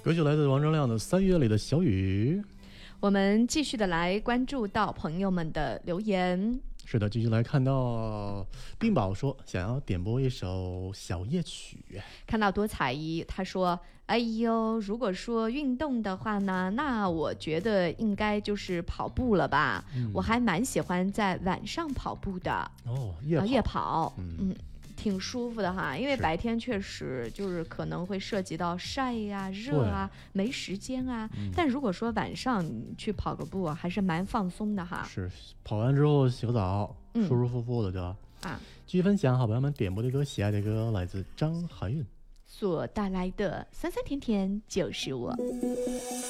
歌曲来自王铮亮的《3月里的小雨》。 我们继续的来关注到朋友们的留言。 是的，继续来看到病宝说想要点播一首小夜曲。 看到多彩衣他说，哎呦，如果说运动的话呢，那我觉得应该就是跑步了吧。我还蛮喜欢在晚上跑步的。夜跑挺舒服的哈，因为白天确实就是可能会涉及到晒呀、热啊，没时间啊。但如果说晚上你去跑个步，还是蛮放松的哈。 是，跑完之后洗个澡，舒舒服服的就继续分享好朋友们点播的歌，喜爱的歌来自张含韵所带来的酸酸甜甜就是我。